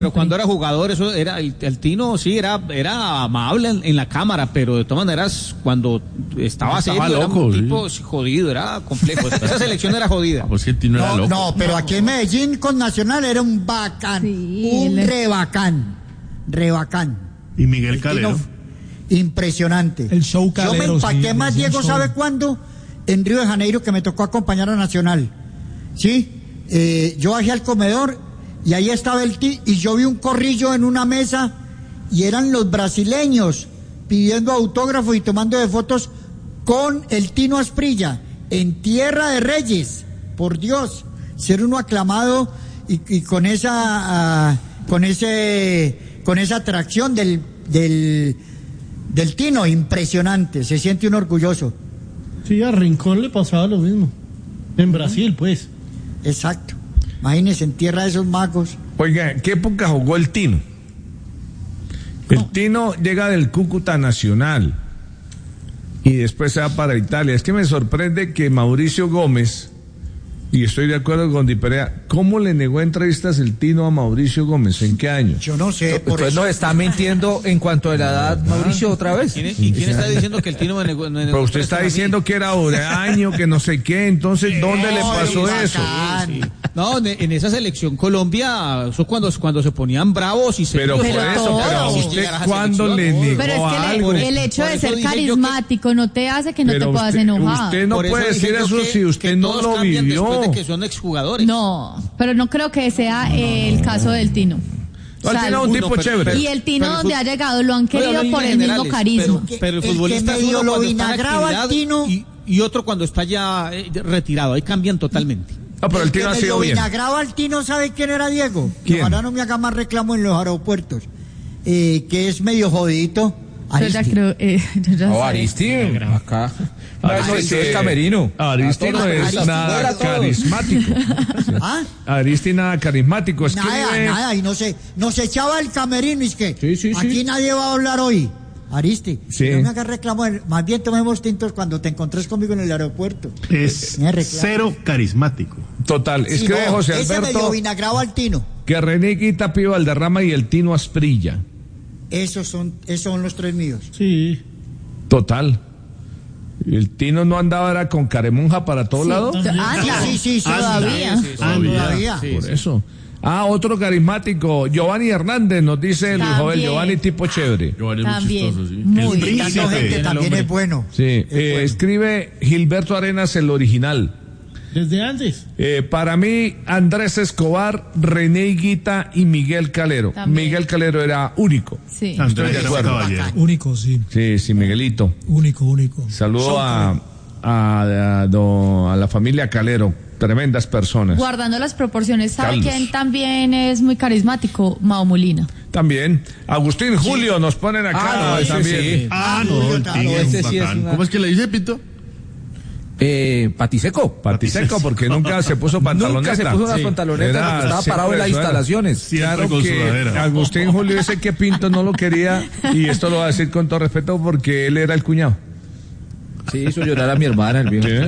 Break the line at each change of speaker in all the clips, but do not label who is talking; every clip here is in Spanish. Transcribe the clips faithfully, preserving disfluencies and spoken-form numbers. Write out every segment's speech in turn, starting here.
Pero cuando era jugador, eso era, el, el Tino sí era, era amable en, en la cámara, pero de todas maneras, cuando estaba,
estaba
serio,
loco,
era un
sí.
tipo jodido, era complejo. Esa selección era jodida.
Pues que el Tino era
No,
loco.
no, pero aquí en Medellín con Nacional era un bacán,
Sí,
un
él-
re bacán, re bacán.
Y Miguel
El
Calero.
Tino, impresionante.
El show
Yo
Calero,
me empaqué
sí,
más,
es un
Diego,
show.
¿sabe cuándo? En Río de Janeiro, que me tocó acompañar a Nacional. ¿Sí? Eh, yo bajé al comedor y ahí estaba el Tino, y yo vi un corrillo en una mesa y eran los brasileños pidiendo autógrafos y tomando de fotos con el Tino Asprilla en Tierra de Reyes. Por Dios, ser uno aclamado y, y con esa ah, con ese con esa atracción del del del Tino, impresionante, se siente uno orgulloso.
Sí, a Rincón le pasaba lo mismo. En Brasil, pues.
Exacto. Imagínense en tierra de esos magos.
Oiga, ¿qué época jugó el Tino? El Tino llega del Cúcuta Nacional y después se va para Italia. Es que me sorprende que Mauricio Gómez, y estoy de acuerdo con Di Perea, ¿cómo le negó entrevistas el Tino a Mauricio Gómez? ¿En qué año?
Yo no sé, por
Entonces
eso.
nos está mintiendo en cuanto a la edad, Mauricio, otra vez.
¿Quién es- ¿Y quién está diciendo que el Tino me negó? me negó
Pero usted está
préstamo a mí?
diciendo que era año, que no sé qué, entonces ¿dónde le pasó
Ay,
eso?
bacán.
Sí. No, en, en esa selección Colombia, eso cuando, cuando se ponían bravos y se
Pero por
Pero
eso,
todos.
pero
Sí,
usted
llegar a esa
cuándo le
selección,
negó
Pero es que
algo.
le- el hecho
Por
de
eso
ser
dije yo que-
carismático no te hace que no
Pero
te puedas
usted-
enojar.
usted no
Por eso
puede
dije
decir
yo
eso
que-
si usted
que
no
todos
lo
cambian
vivió.
después de que son exjugadores.
No, pero no creo que sea eh, el caso del Tino.
No, el
O sea,
Tino es un
uno,
tipo
pero-
chévere.
y el Tino
pero el
donde
fut-
ha llegado lo han
Oiga,
querido
no en
por el mismo
generales,
carisma.
Pero, pero el
El que
futbolista es
medio
uno
lo
cuando está en
vinagraba al
actividad
Tino.
y, y otro cuando está ya eh, retirado. Ahí cambian totalmente.
No, pero el
que
Tino ha
me
sido
lo
bien.
vinagraba al Tino, ¿sabe quién era, Diego?
¿Quién?
Que ahora no me haga más reclamo en los aeropuertos. Eh, que es medio jodidito.
Yo ya
Aristi.
creo, eh, yo ya
No,
sé.
Aristi, acá.
Ah,
Eso
sí,
es
sí.
camerino.
Aristi
A
no
todos,
es
Aristi
nada
fuera todos.
carismático.
¿Ah?
Aristi nada carismático. Escribe,
Nada, nada, y no se, nos echaba el camerino, y es que
Sí, sí, sí.
aquí nadie va a hablar hoy. Aristi,
Sí.
no me hagas reclamo, más bien tomemos tintos cuando te encontres conmigo en el aeropuerto.
Es
Me reclamo.
cero carismático.
Total,
Sí,
escribe
no,
José
ese medio
Alberto
vinagraba al Tino.
que René Guita, Pío Valderrama y el Tino Asprilla.
Esos son, esos son los tres míos.
Sí.
Total. El Tino no andaba era con caremonja para todos lados.
Anda,
Sí, sí, sí,
todavía.
sí, sí, todavía.
Por eso. Ah, otro carismático, Giovanni Hernández, nos dice el
También.
joven Giovanni, tipo chévere.
Giovanni es muy
También.
chistoso, sí.
Muy
El
bien.
Tanta
príncipe.
gente también es bueno.
Sí,
Es
eh,
bueno.
escribe Gilberto Arenas, el original.
Desde antes.
Eh, para mí, Andrés Escobar, René Higuita y Miguel Calero.
También.
Miguel Calero era único.
Sí.
Andrés
de
era un
acuerdo.
caballero.
Único, sí.
Sí, sí, Miguelito.
Único, único.
Saludo a, a, a, do- a la familia Calero. Tremendas personas.
Guardando las proporciones, ¿sabe
Carlos.
quién también es muy carismático? Mao Molina.
También. Agustín Julio nos ponen acá.
Ah, no, ese
también.
sí.
Ah, no, el
Ah,
tigre
no,
es
ese
un
sí es
bacán.
una-
¿Cómo es que le dice, Pito?
Eh, Patiseco.
Patiseco, porque nunca se puso pantaloneta.
Nunca se puso unas
Sí.
pantalonetas
Era
porque estaba
siempre
parado en las
eso era.
instalaciones.
Siempre
Claro
con
que
sudadera.
Agustín Julio dice que Pinto no lo quería, y esto lo va a decir con todo respeto porque él era el cuñado.
Sí, hizo llorar a mi hermana, el viejo.
Sí,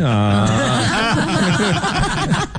ah.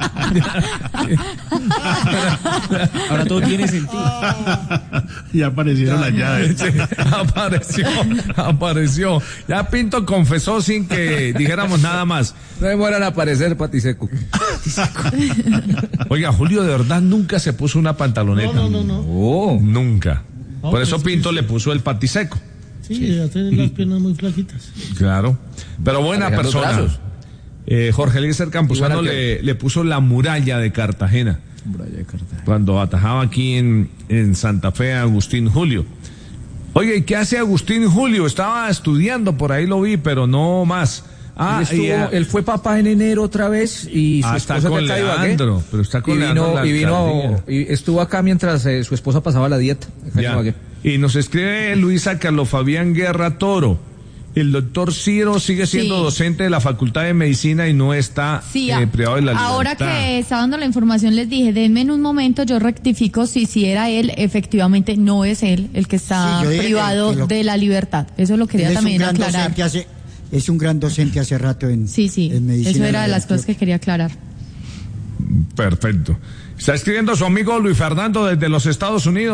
Ahora todo tiene sentido.
Ya aparecieron las llaves.
Sí, apareció, apareció. Ya Pinto confesó sin que dijéramos nada más.
No demoran a aparecer, Patiseco.
Oiga, Julio de verdad nunca se puso una pantaloneta.
No, no, no, no.
Oh.
Nunca.
No,
Por eso
pues,
Pinto
sí.
le puso el patiseco.
Sí, ya tienen las piernas muy flaquitas.
Claro. Pero buena
Alejar los
persona.
brazos.
Eh, Jorge Eliezer Campuzano
Igual
le, le puso la muralla de Cartagena cuando atajaba aquí en, en Santa Fe a Agustín Julio. Oye, ¿y qué hace Agustín Julio? Estaba estudiando, por ahí lo vi, pero no más. Ah,
él, estuvo-
y, ah,
él fue papá en enero otra vez y su
Ah, está
esposa
con
de acá de Ibagué.
Leandro, pero está con
y
Leandro en
vino,
la
y vino
alcaldía.
y estuvo acá mientras eh, su esposa pasaba la dieta. acá en
ya.
Ibagué.
Y nos escribe Luisa Carlos Fabián Guerra Toro. El doctor Ciro sigue siendo
Sí.
docente de la Facultad de Medicina y no está
Sí,
eh,
a-
privado de la
ahora
libertad.
que estaba dando la información les dije, denme en un momento, yo rectifico si si era él, efectivamente no es él el que está
Sí, yo dije
privado
que lo-
de la libertad. Eso lo quería
Él es un
también
gran
aclarar.
docente hace, es un gran docente hace rato en,
Sí, sí,
en medicina.
eso era de las
doctor.
cosas que quería aclarar.
Perfecto. Está escribiendo su amigo Luis Fernando desde los Estados Unidos.